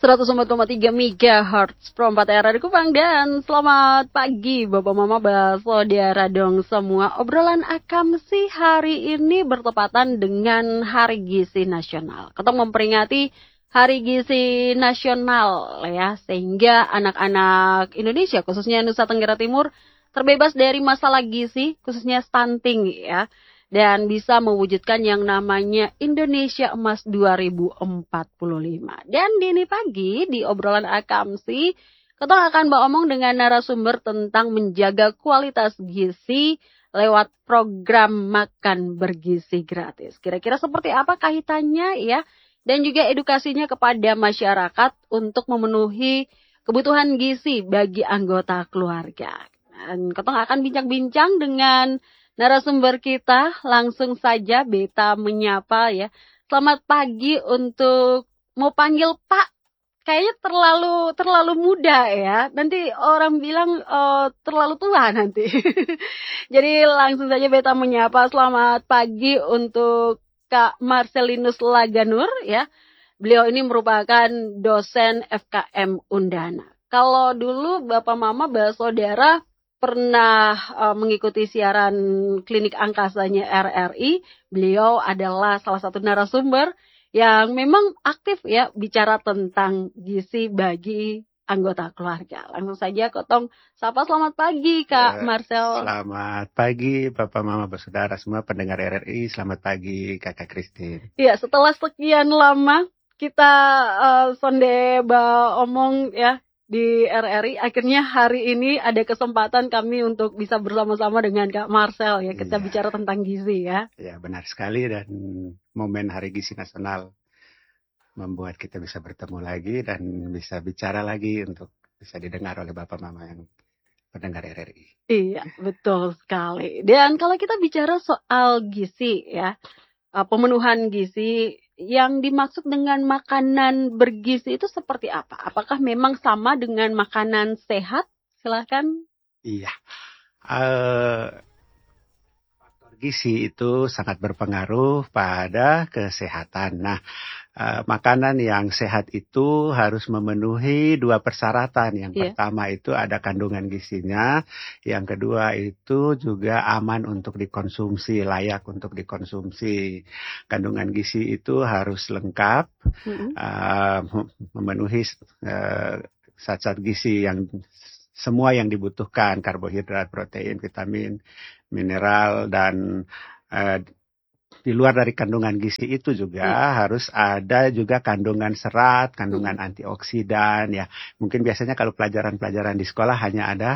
104,3 MHz Perempat RRI Kupang. Dan selamat pagi Bapak Mama Saudara dong semua. Obrolan Akamsi hari ini bertepatan dengan Hari Gizi Nasional. Kita memperingati Hari Gizi Nasional ya, sehingga anak-anak Indonesia khususnya Nusa Tenggara Timur terbebas dari masalah gizi, khususnya stunting ya. Dan bisa mewujudkan yang namanya Indonesia Emas 2045. Dan di ini pagi di obrolan Akamsi, kita akan ngomong dengan narasumber tentang menjaga kualitas gizi lewat program makan bergizi gratis. Kira-kira seperti apa kaitannya ya? Dan juga edukasinya kepada masyarakat untuk memenuhi kebutuhan gizi bagi anggota keluarga. Dan kita akan bincang-bincang dengan narasumber kita. Langsung saja Beta menyapa ya. Selamat pagi untuk mau panggil Pak. Kayaknya terlalu muda ya. Nanti orang bilang terlalu tua nanti. Jadi langsung saja Beta menyapa. Selamat pagi untuk Kak Marcelinus Laganur ya. Beliau ini merupakan dosen FKM Undana. Kalau dulu Bapak Mama Saudara pernah mengikuti siaran klinik angkasanya RRI, beliau adalah salah satu narasumber yang memang aktif ya bicara tentang gizi bagi anggota keluarga. Langsung saja Kotong sapa, selamat pagi Kak Marcel. Selamat pagi Bapak Mama Saudara semua pendengar RRI, selamat pagi Kakak Christine. Iya, setelah sekian lama kita sonde omong ya di RRI, akhirnya hari ini ada kesempatan kami untuk bisa bersama-sama dengan Kak Marcel ya, kita bicara tentang gizi ya. Ya, benar sekali, dan momen Hari Gizi Nasional membuat kita bisa bertemu lagi dan bisa bicara lagi untuk bisa didengar oleh Bapak Mama yang pendengar RRI. Iya, betul sekali. Dan kalau kita bicara soal gizi ya, pemenuhan gizi, yang dimaksud dengan makanan bergizi itu seperti apa? Apakah memang sama dengan makanan sehat? Silakan. Iya, faktor gizi itu sangat berpengaruh pada kesehatan. Nah, makanan yang sehat itu harus memenuhi dua persyaratan. Yang pertama itu ada kandungan gizinya. Yang kedua itu juga aman untuk dikonsumsi, layak untuk dikonsumsi. Kandungan gizi itu harus lengkap, memenuhi zat-zat gizi yang semua yang dibutuhkan, karbohidrat, protein, vitamin, mineral, dan di luar dari kandungan gizi itu juga harus ada juga kandungan serat, kandungan antioksidan ya. Mungkin biasanya kalau pelajaran-pelajaran di sekolah hanya ada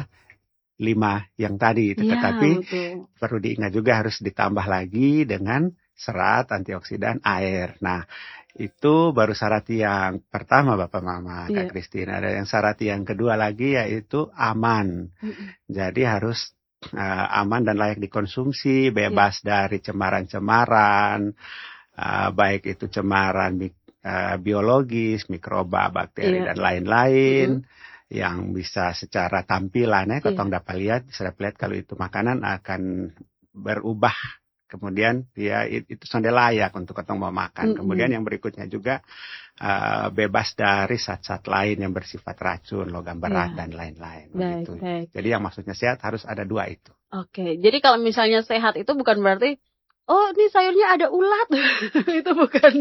5 yang tadi, tetapi perlu diingat juga harus ditambah lagi dengan serat, antioksidan, air. Nah, itu baru syarat yang pertama Bapak Mama, Kak Christine. Ada yang syarat yang kedua lagi yaitu aman. Jadi harus aman dan layak dikonsumsi, bebas dari cemaran-cemaran, baik itu cemaran biologis, mikroba, bakteri, dan lain-lain, yang bisa secara tampilan Kotong dapat lihat, bisa dapat lihat kalau itu makanan akan berubah. Kemudian ya itu sudah layak untuk Kotong mau makan. Kemudian yang berikutnya juga bebas dari zat-zat lain yang bersifat racun, logam berat, dan lain-lain. Baik. Jadi yang maksudnya sehat harus ada 2 itu. Oke, jadi kalau misalnya sehat itu bukan berarti ini sayurnya ada ulat. Itu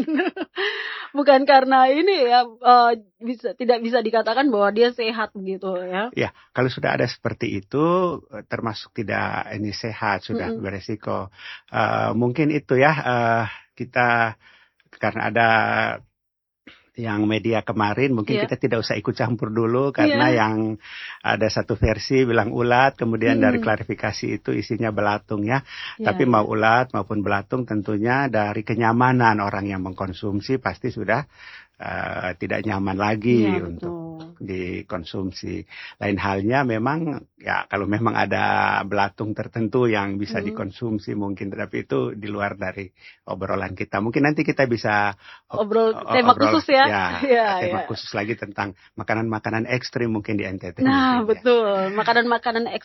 bukan karena ini ya, tidak bisa dikatakan bahwa dia sehat gitu ya. Ya, kalau sudah ada seperti itu termasuk tidak ini sehat, sudah beresiko. Mungkin itu ya, kita karena ada yang media kemarin, mungkin kita tidak usah ikut campur dulu, karena yang ada satu versi bilang ulat, kemudian dari klarifikasi itu isinya belatung ya. Tapi mau ulat maupun belatung tentunya dari kenyamanan orang yang mengkonsumsi pasti sudah tidak nyaman lagi untuk dikonsumsi. Lain halnya memang ya kalau memang ada belatung tertentu yang bisa dikonsumsi mungkin, tapi itu di luar dari obrolan kita. Mungkin nanti kita bisa tema khusus ya. Tema khusus lagi tentang makanan-makanan ekstrim mungkin di NTT. Nah, betul. Makanan-makanan ekstrim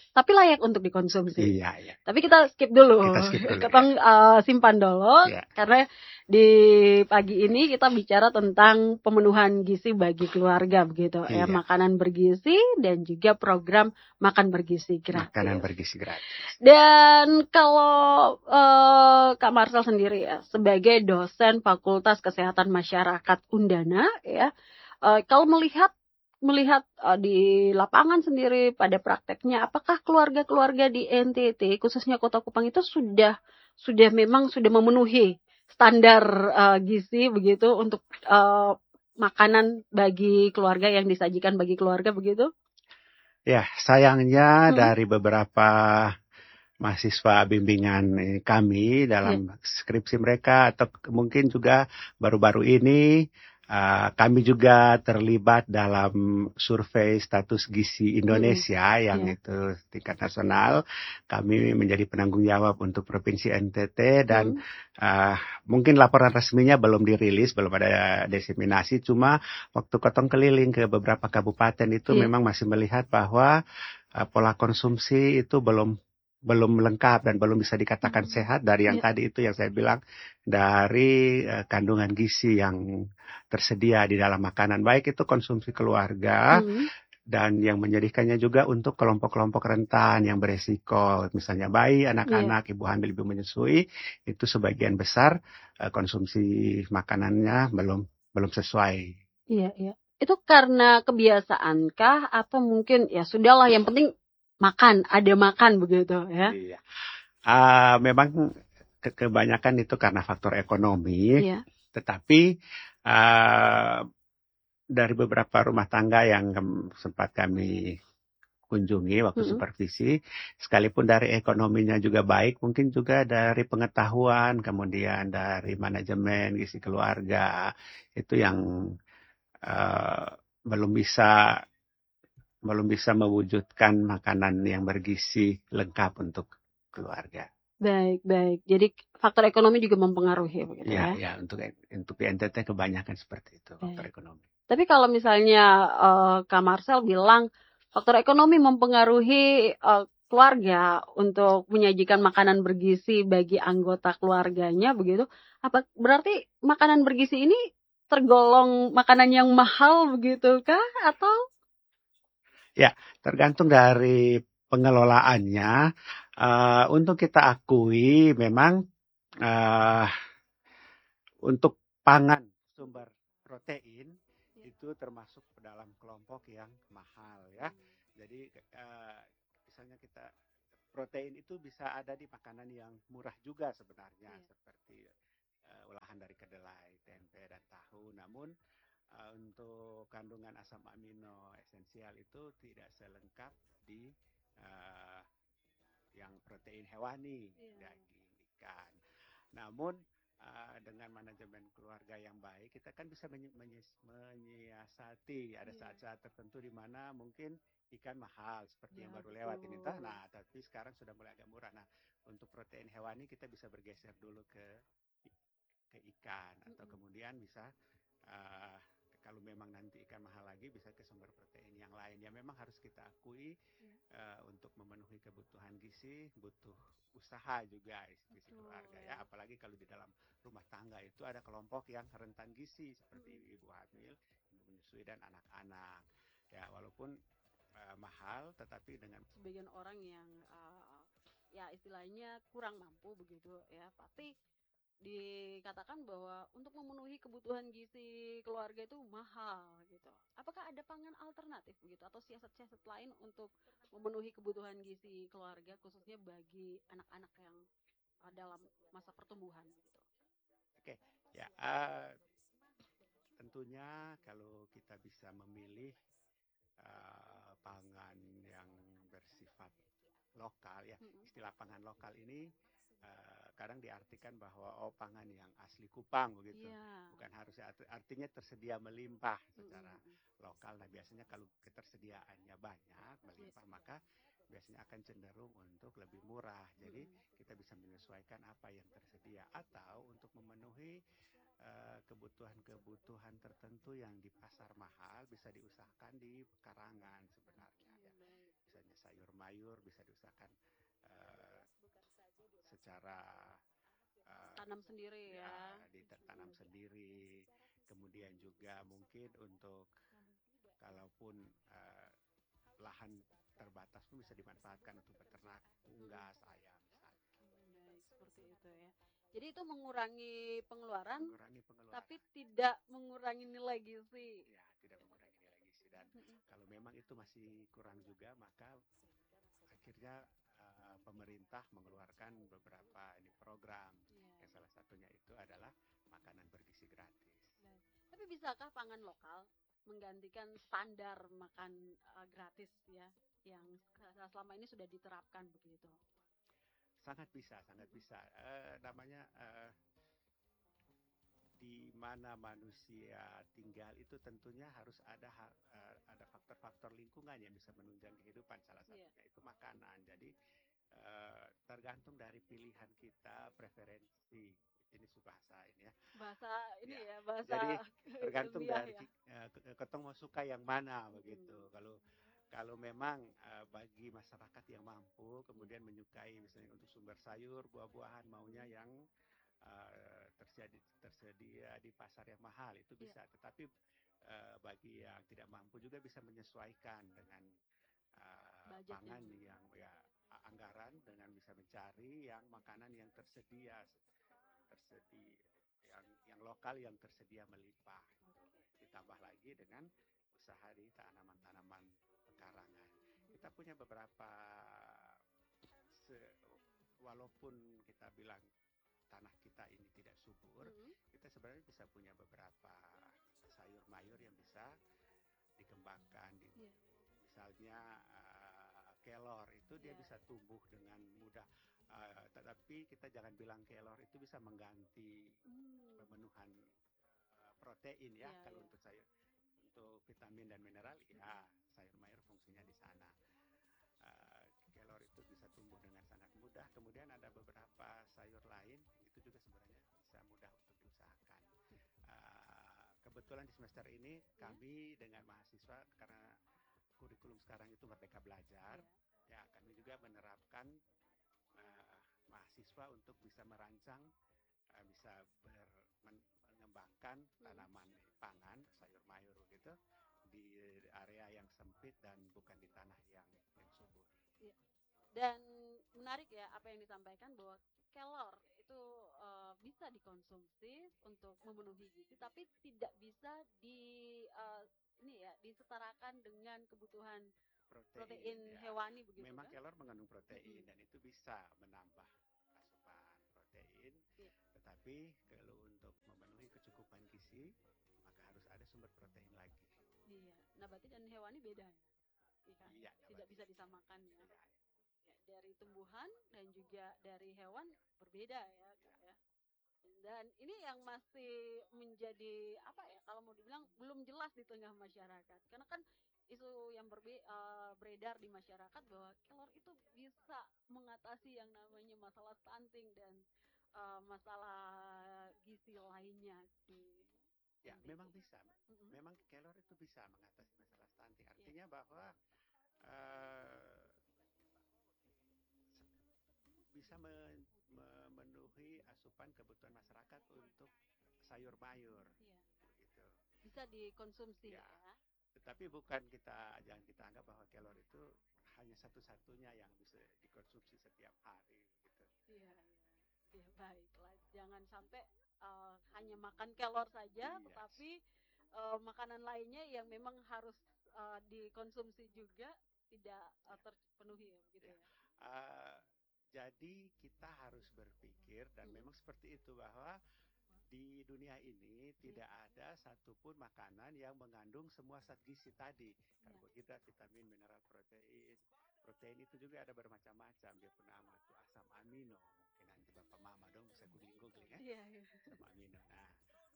tapi layak untuk dikonsumsi. Iya, iya. Tapi kita skip dulu. Kita skip dulu, Kita simpan dulu Ya. karena di pagi ini kita bicara tentang pemenuhan gizi bagi keluarga begitu ya, Iya. makanan bergizi dan juga program makan bergizi gratis. Makanan bergizi gratis. Dan kalau Kak Marcel sendiri ya sebagai dosen Fakultas Kesehatan Masyarakat Undana ya, kalau melihat di lapangan sendiri pada prakteknya, apakah keluarga-keluarga di NTT khususnya Kota Kupang itu sudah memenuhi standar gizi begitu untuk makanan bagi keluarga yang disajikan bagi keluarga begitu? Ya, sayangnya dari beberapa mahasiswa bimbingan kami dalam skripsi mereka atau mungkin juga baru-baru ini kami juga terlibat dalam survei status gizi Indonesia yang itu tingkat nasional. Kami menjadi penanggung jawab untuk Provinsi NTT dan mungkin laporan resminya belum dirilis, belum ada diseminasi. Cuma waktu Kotong keliling ke beberapa kabupaten itu memang masih melihat bahwa pola konsumsi itu belum lengkap dan belum bisa dikatakan sehat dari yang tadi itu yang saya bilang dari kandungan gizi yang tersedia di dalam makanan, baik itu konsumsi keluarga dan yang menjadikannya juga untuk kelompok-kelompok rentan yang beresiko, misalnya bayi, anak-anak, ibu hamil, ibu menyusui, itu sebagian besar konsumsi makanannya belum sesuai. Iya, iya. Itu karena kebiasaankah atau mungkin ya sudahlah yang penting ada makan begitu ya? Iya. Memang kebanyakan itu karena faktor ekonomi, tetapi dari beberapa rumah tangga yang sempat kami kunjungi waktu supervisi, sekalipun dari ekonominya juga baik, mungkin juga dari pengetahuan, kemudian dari manajemen gizi keluarga, itu yang belum bisa mewujudkan makanan yang bergizi lengkap untuk keluarga. Baik. Jadi faktor ekonomi juga mempengaruhi begitu ya? Ya, untuk NTT kebanyakan seperti itu, faktor ekonomi. Tapi kalau misalnya Kak Marcel bilang faktor ekonomi mempengaruhi keluarga untuk menyajikan makanan bergizi bagi anggota keluarganya begitu, apa berarti makanan bergizi ini tergolong makanan yang mahal begitu kah atau? Ya, tergantung dari pengelolaannya. Untuk kita akui memang untuk pangan sumber protein itu termasuk dalam kelompok yang mahal ya. Jadi misalnya kita protein itu bisa ada di makanan yang murah juga sebenarnya seperti olahan dari kedelai, tempe dan tahu. Namun untuk kandungan asam amino esensial itu tidak selengkap di yang protein hewani, daging, ikan. Namun dengan manajemen keluarga yang baik, kita kan bisa menyiasati. Ada saat-saat tertentu di mana mungkin ikan mahal seperti yang baru lewat ini. Nah, tapi sekarang sudah mulai agak murah. Nah, untuk protein hewani kita bisa bergeser dulu ke ikan atau kemudian bisa kalau memang nanti ikan mahal lagi bisa ke sumber protein yang lain. Ya memang harus kita akui untuk memenuhi kebutuhan gizi butuh usaha juga gizi keluarga ya. Apalagi kalau di dalam rumah tangga itu ada kelompok yang rentan gizi seperti ibu hamil, ibu menyusui dan anak-anak. Ya walaupun mahal tetapi dengan sebagian orang yang ya istilahnya kurang mampu begitu ya, tapi dikatakan bahwa untuk memenuhi kebutuhan gizi keluarga itu mahal gitu. Apakah ada pangan alternatif begitu atau siasat-siasat lain untuk memenuhi kebutuhan gizi keluarga khususnya bagi anak-anak yang dalam masa pertumbuhan gitu? Oke, ya tentunya kalau kita bisa memilih pangan yang bersifat lokal ya, istilah pangan lokal ini kadang diartikan bahwa pangan yang asli Kupang begitu, bukan harus artinya tersedia melimpah secara lokal. Nah biasanya kalau ketersediaannya banyak melimpah maka biasanya akan cenderung untuk lebih murah. Jadi kita bisa menyesuaikan apa yang tersedia atau untuk memenuhi kebutuhan tertentu yang di pasar mahal bisa diusahakan di pekarangan sebenarnya ya. Misalnya sayur mayur bisa diusahakan secara tanam sendiri ya. ditanam sendiri. Kemudian juga mungkin untuk kalaupun lahan terbatas pun bisa dimanfaatkan untuk beternak unggas, ayam misalnya. Baik, seperti itu ya. Jadi itu mengurangi pengeluaran, tapi Tapi tidak mengurangi nilai gizi. ya tidak mengurangi nilai gizi. Dan kalau memang itu masih kurang juga, maka akhirnya pemerintah mengeluarkan beberapa program. Yang salah satunya itu adalah makanan bergizi gratis. Tapi bisakah pangan lokal menggantikan standar makan gratis ya yang selama ini sudah diterapkan begitu? Sangat bisa, sangat bisa. Namanya di mana manusia tinggal itu tentunya harus ada faktor-faktor lingkungan yang bisa menunjang kehidupan. Salah satunya itu makanan. Jadi tergantung dari pilihan kita, preferensi. Ini bahasa ini ya. Bahasa ini ya, bahasa jadi tergantung dari ya. ketong mau suka yang mana begitu. Kalau memang bagi masyarakat yang mampu kemudian menyukai misalnya untuk sumber sayur, buah-buahan maunya yang tersedia di pasar yang mahal itu bisa. Tetapi bagi yang tidak mampu juga bisa menyesuaikan dengan pangan yang anggaran dengan bisa mencari yang makanan yang tersedia yang lokal yang tersedia melimpah. Ditambah lagi dengan usaha di tanaman-tanaman pekarangan. Kita punya beberapa walaupun kita bilang tanah kita ini tidak subur, kita sebenarnya bisa punya beberapa sayur mayur yang bisa dikembangkan. Misalnya kelor itu dia bisa tumbuh dengan mudah. Tetapi kita jangan bilang kelor itu bisa mengganti pemenuhan protein ya. Kalau untuk sayur, untuk vitamin dan mineral ya sayur mayur fungsinya di sana. Kelor itu bisa tumbuh dengan sangat mudah. Kemudian ada beberapa sayur lain itu juga sebenarnya bisa mudah untuk diusahakan. Kebetulan di semester ini kami dengan mahasiswa, karena kurikulum sekarang itu Merdeka Belajar, ya kami juga menerapkan mahasiswa untuk bisa merancang, bisa mengembangkan tanaman pangan, sayur mayur gitu di area yang sempit dan bukan di tanah yang subur. Dan menarik ya apa yang disampaikan bahwa kelor itu bisa dikonsumsi untuk memenuhi gizi, tapi tidak bisa disetarakan dengan kebutuhan protein hewani begitu. Memang kelor mengandung protein dan itu bisa menambah asupan protein, tetapi kalau untuk memenuhi kecukupan gizi maka harus ada sumber protein lagi. Iya, nabati dan hewani beda ya? Tidak bisa disamakan ya. Dari tumbuhan dan juga dari hewan berbeda ya. Dan ini yang masih menjadi apa ya, kalau mau dibilang belum jelas di tengah masyarakat, karena kan isu yang beredar di masyarakat bahwa kelor itu bisa mengatasi yang namanya masalah stunting dan masalah gizi lainnya ya memang bisa. Memang kelor itu bisa mengatasi masalah stunting, artinya bahwa bisa memenuhi asupan kebutuhan masyarakat untuk sayur mayur. Gitu. Bisa dikonsumsi ya. Tetapi jangan kita anggap bahwa kelor itu hanya satu-satunya yang bisa dikonsumsi setiap hari gitu. Iya, baiklah. Jangan sampai hanya makan kelor saja, tetapi makanan lainnya yang memang harus dikonsumsi juga tidak terpenuhi ya begitu ya. Jadi kita harus berpikir dan memang seperti itu bahwa di dunia ini tidak ada satupun makanan yang mengandung semua zat gizi tadi, karbohidrat, vitamin, mineral, protein. Protein itu juga ada bermacam-macam, dia punya nama itu asam amino. Mungkin nanti Bapak Mama dong bisa googling ya. Asam amino. Nah,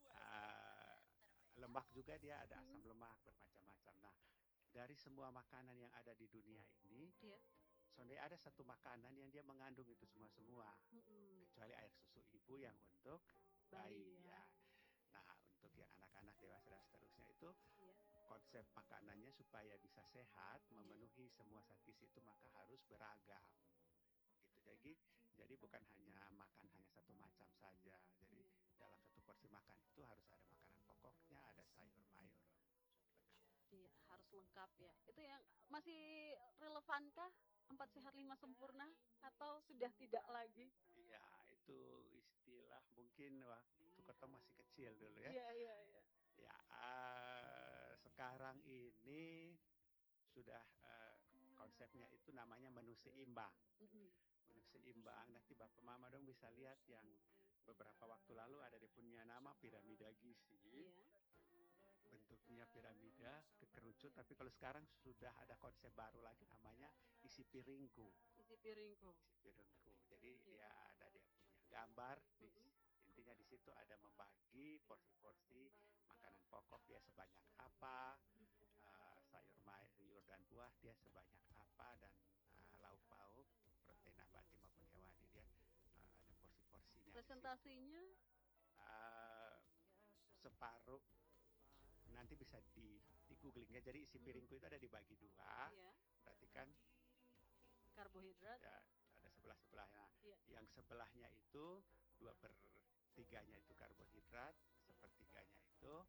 lemak juga dia ada asam lemak bermacam-macam. Nah, dari semua makanan yang ada di dunia ini, sebenarnya ada satu makanan yang dia mengandung itu semua, kecuali air susu ibu yang untuk bayi ya. Nah, untuk yang anak-anak, dewasa dan seterusnya itu konsep makanannya supaya bisa sehat, memenuhi semua zat gizi itu maka harus beragam. Gitu. Jadi bukan hanya makan hanya satu macam saja. Jadi dalam satu porsi makan itu harus ada makanan pokoknya, ada sayur mayur. Iya, harus lengkap ya. Itu yang masih relevankah 4 sehat 5 sempurna atau sudah tidak lagi? Iya, itu istilah mungkin waktu kita masih kecil dulu ya. Iya. Ya, sekarang ini sudah konsepnya itu namanya menu seimbang. Menu seimbang, nanti Bapak Mama dong bisa lihat yang beberapa waktu lalu ada di punya nama piramida gizi. Iya. Bentuknya piramida kekerucut, tapi kalau sekarang sudah ada konsep baru lagi namanya isi piringku. Isi piringku. Jadi dia ada dia punya gambar. Intinya di situ ada membagi porsi-porsi makanan pokok dia sebanyak apa, sayur mayur dan buah dia sebanyak apa, dan lauk pauk protein nabati maupun hewani dia ada porsi-porsinya. Presentasinya separuh nanti bisa di googling ya. Jadi isi piringku itu ada dibagi dua. Iya. Berarti kan karbohidrat. Ya, ada sebelah-sebelahnya. Iya. Yang sebelahnya itu 2/3 itu karbohidrat, 1/3 itu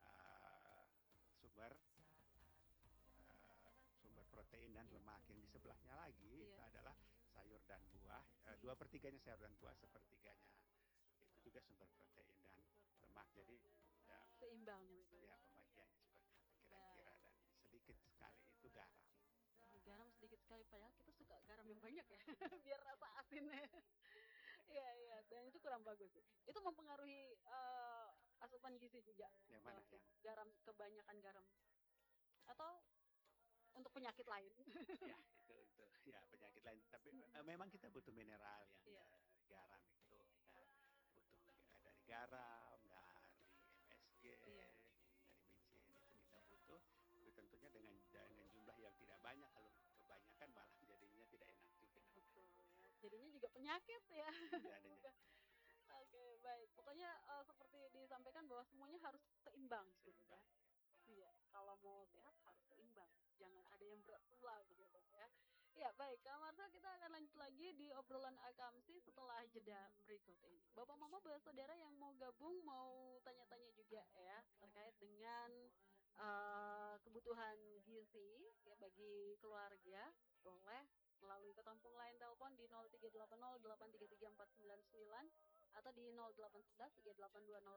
sumber protein dan lemak. Yang di sebelahnya lagi itu adalah sayur dan buah. 2/3 sayur dan buah, 1/3 itu juga sumber protein dan lemak. Jadi ya, seimbang. Ya, pembagiannya seperti itu kira-kira. Dan sedikit sekali itu garam. Garam sedikit sekali, padahal kita suka garam yang banyak ya, biar rasa asinnya. Iya, dan itu kurang bagus. Itu mempengaruhi asupan gizi juga. Yang mana yang? Garam, kebanyakan garam. Atau untuk penyakit lain. Ya, itu. Ya, penyakit lain. Tapi memang kita butuh mineral yang garam itu. Kita butuh dari garam, dari MSG, dari micin, itu kita butuh. Tapi tentunya dengan jumlah yang tidak banyak. Kalau kebanyakan malah jadinya tidak enak juga. Betul. Jadinya juga penyakit ya. Oke, baik. Pokoknya seperti disampaikan bahwa semuanya harus seimbang. Seimbang. Iya, kalau mau sehat harus seimbang. Jangan ada yang berat sebelah begitu ya. Ya, baik. Kak Marsha, kita akan lanjut lagi di obrolan Akamsi setelah jeda berikut ini. Bapak Mama bersaudara yang mau gabung, mau tanya-tanya juga ya terkait dengan kebutuhan gizi ya bagi keluarga, boleh melalui ketampung lain telepon di 0380 833 499 atau di 0811 382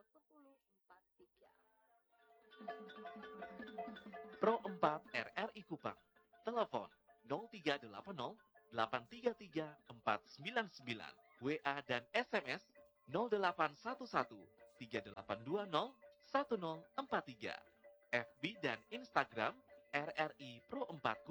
1043. Pro 4 RRI Kupang. Telepon 0380 833 499. WA dan SMS 0811 3820 1043. FB dan Instagram RRI Pro 4